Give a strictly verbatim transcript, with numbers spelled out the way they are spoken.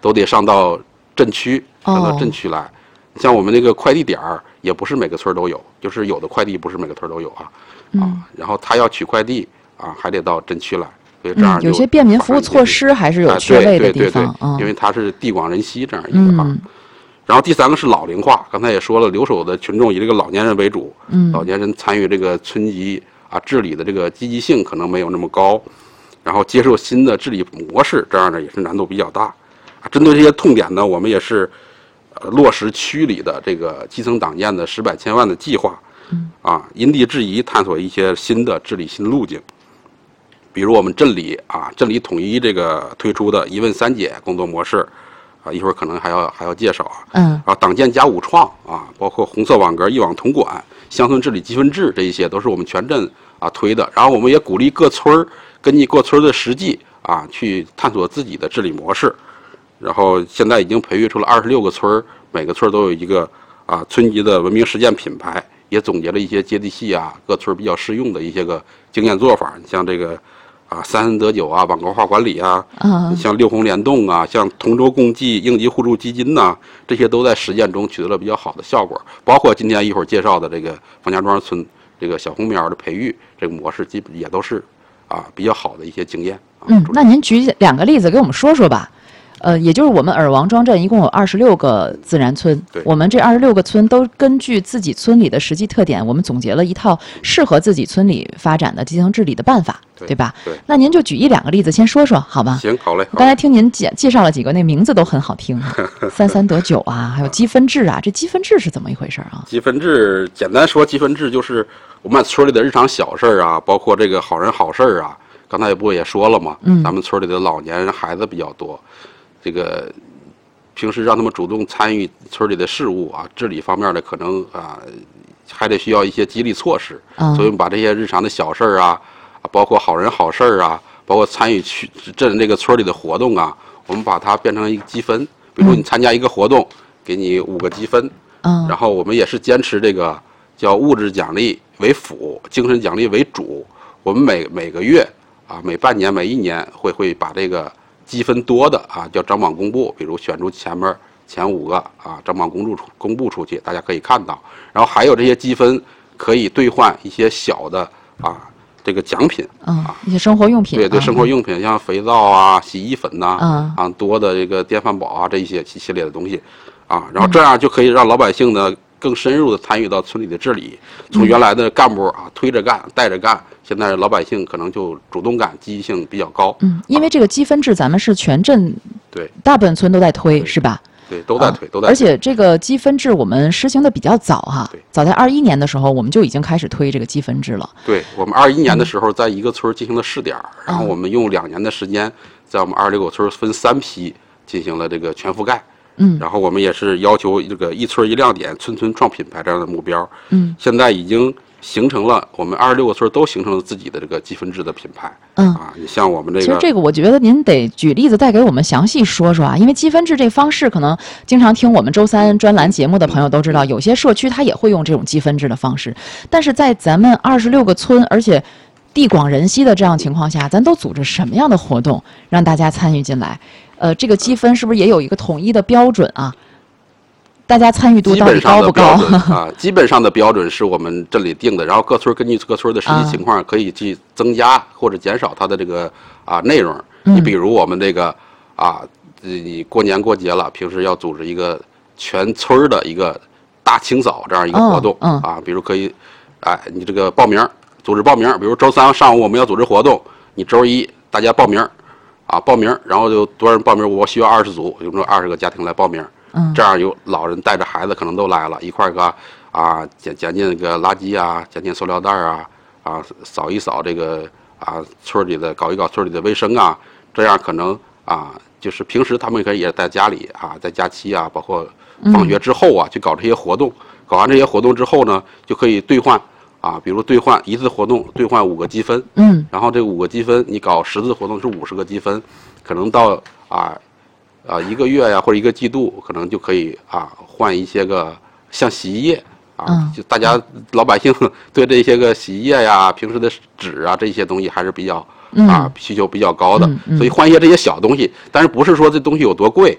都得上到镇区，上到镇区来。哦、像我们那个快递点儿，也不是每个村都有，就是有的快递不是每个村都有啊。嗯、啊，然后他要取快递啊，还得到镇区来。所以这样、 嗯、有些便民服务措施还是有缺位的地方。 啊、对对对对，嗯、因为它是地广人稀这样一个啊。嗯、然后第三个是老龄化，刚才也说了，留守的群众以这个老年人为主，嗯，老年人参与这个村级啊治理的这个积极性可能没有那么高，然后接受新的治理模式，这样呢也是难度比较大。啊，针对这些痛点呢，我们也是呃落实区里的这个基层党建的十百千万的计划，嗯，啊因地制宜探索一些新的治理新路径。比如我们镇里啊，镇里统一这个推出的一问三解工作模式，啊，一会儿可能还要还要介绍啊。嗯。然后党建加五创啊，包括红色网格、一网统管、乡村治理积分制，这一些都是我们全镇啊推的。然后我们也鼓励各村儿根据各村的实际啊，去探索自己的治理模式。然后现在已经培育出了二十六个村儿，每个村都有一个啊村级的文明实践品牌，也总结了一些接地气啊，各村比较适用的一些个经验做法。像这个。啊，三安得九啊，网格化管理啊，嗯，像六红联动啊，像同舟共济、应急互助基金呐、啊，这些都在实践中取得了比较好的效果。包括今天一会儿介绍的这个方家庄村这个小红苗的培育这个模式，基本也都是啊比较好的一些经验。啊、 嗯，那您举两个例子给我们说说吧。呃，也就是我们尔王庄镇一共有二十六个自然村，我们这二十六个村都根据自己村里的实际特点，我们总结了一套适合自己村里发展的基层治理的办法， 对, 对吧？ 对。 那您就举一两个例子先说说，好吧？ 行，好嘞。 刚才听您介介绍了几个，那名字都很好听，三三得九啊，还有积分制啊，这积分制是怎么一回事啊？ 积分制，简单说，积分制就是我们村里的日常小事啊，包括这个好人好事啊。刚才也不也说了嘛，嗯，咱们村里的老年人孩子比较多。这个平时让他们主动参与村里的事务啊，治理方面的可能啊，还得需要一些激励措施。嗯、所以我们把这些日常的小事啊，包括好人好事啊，包括参与区镇这个村里的活动啊，我们把它变成一个积分。比如你参加一个活动，嗯、给你五个积分。嗯。然后我们也是坚持这个叫物质奖励为辅，精神奖励为主。我们每每个月啊，每半年、每一年会会把这个。积分多的啊，叫张榜公布，比如选出前面前五个啊，张榜公布出公布出去，大家可以看到。然后还有这些积分可以兑换一些小的啊，这个奖品啊，一些生活用品。 对对，生活用品像肥皂啊、洗衣粉呐、啊，啊多的这个电饭煲啊这一些一系列的东西啊，然后这样就可以让老百姓呢更深入的参与到村里的治理，从原来的干部啊推着干、带着干。现在老百姓可能就主动感、积极性比较高。 嗯，因为这个积分制，咱们是全镇对大部分村都在推，是吧？ 对，都在推，都在推。 而且这个积分制我们实行的比较早哈，早在二一年的时候，我们就已经开始推这个积分制了。 对，我们二一年的时候，在一个村进行了试点，嗯、然后我们用两年的时间，在我们二十六个村分三批进行了这个全覆盖。嗯，然后我们也是要求这个一村一亮点，村村创品牌这样的目标。嗯，现在已经。形成了我们二十六个村都形成了自己的这个积分制的品牌。嗯啊，你像我们这个， 其实这个我觉得您得举例子再给我们详细说说啊，因为积分制这个方式，可能经常听我们周三专栏节目的朋友都知道，有些社区它也会用这种积分制的方式，但是在咱们二十六个村，而且地广人稀的这样情况下，咱都组织什么样的活动让大家参与进来？呃，这个积分是不是也有一个统一的标准啊？大家参与度到底高不高啊？基本上的标准是我们镇里定的，然后各村根据各村的实际情况，可以去增加或者减少它的这个啊内容。你比如我们这个啊，你过年过节了，平时要组织一个全村的一个大清扫这样一个活动啊，比如可以，哎，你这个报名组织报名，比如周三上午我们要组织活动，你周一大家报名啊，报名，然后就多少人报名，我需要二十组，有没有二十个家庭来报名？嗯，这样有老人带着孩子可能都来了，一块儿个啊捡捡捡那个垃圾啊，捡捡塑料袋啊，啊扫一扫这个啊村里的搞一搞村里的卫生啊，这样可能啊就是平时他们可以也在家里啊，在假期啊，包括放学之后啊，去搞这些活动。搞完这些活动之后呢，就可以兑换啊，比如兑换一次活动兑换五个积分，嗯，然后这五个积分你搞十次活动是五十个积分，可能到啊。啊，一个月呀，或者一个季度，可能就可以啊换一些个像洗衣液啊，嗯、就大家老百姓对这些个洗衣液呀、平时的纸啊这些东西还是比较啊需求比较高的，嗯嗯、所以换一些这些小东西，但是不是说这东西有多贵